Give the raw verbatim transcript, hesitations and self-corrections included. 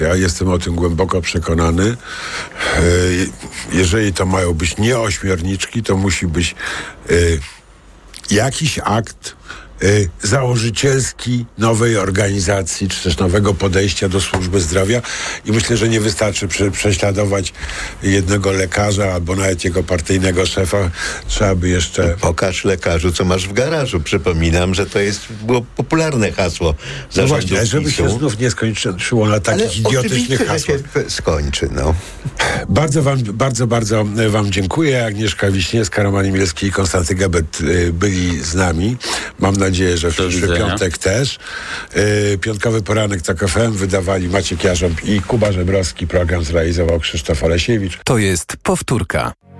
Ja jestem o tym głęboko przekonany. Jeżeli to mają być nie ośmiorniczki, to musi być jakiś akt założycielski nowej organizacji, czy też nowego podejścia do służby zdrowia i myślę, że nie wystarczy prze, prześladować jednego lekarza albo nawet jego partyjnego szefa. Trzeba by jeszcze... Pokaż lekarzu, co masz w garażu. Przypominam, że to jest było popularne hasło No zarządu właśnie, żeby PiS-u. się znów nie skończyło na takich Ale idiotycznych hasłach. się skończy, no. Bardzo wam, bardzo, bardzo wam dziękuję. Agnieszka Wiśniewska, Roman Imielski i Konstanty Gebet byli z nami. Mam nadzieję, że w przyszły piątek też. Yy, piątkowy poranek Tok F M wydawali Maciek Jarząb i Kuba Żebrowski. Program zrealizował Krzysztof Olesiewicz. To jest powtórka.